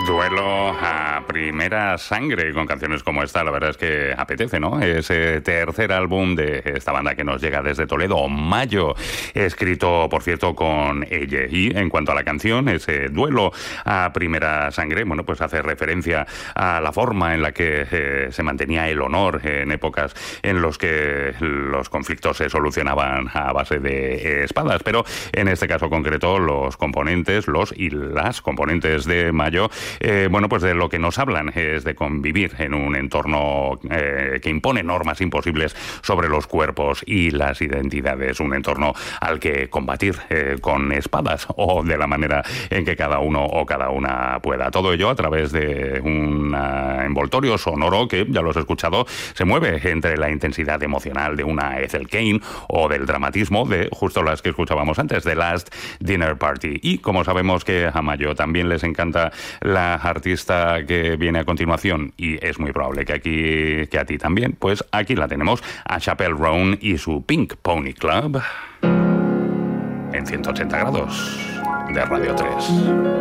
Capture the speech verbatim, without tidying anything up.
Duelo a primera sangre con canciones como esta, la verdad es que apetece, ¿no? Ese tercer álbum de esta banda que nos llega desde Toledo, Mayo, escrito, por cierto, con ella. Y en cuanto a la canción, ese Duelo a primera sangre, bueno, pues hace referencia a la forma en la que eh, se mantenía el honor en épocas en los que los conflictos se solucionaban a base de espadas. Pero en este caso concreto, los componentes, los y las componentes de Mayo, Eh, bueno, pues de lo que nos hablan es de convivir en un entorno eh, que impone normas imposibles sobre los cuerpos y las identidades, un entorno al que combatir eh, con espadas o de la manera en que cada uno o cada una pueda. Todo ello a través de un uh, envoltorio sonoro que, ya lo has escuchado, se mueve entre la intensidad emocional de una Ethel Cain o del dramatismo de justo las que escuchábamos antes, The Last Dinner Party. Y como sabemos que a Mayo también les encanta la artista que viene a continuación, y es muy probable que aquí que a ti también, pues aquí la tenemos, a Chappell Roan y su Pink Pony Club en ciento ochenta grados de Radio tres.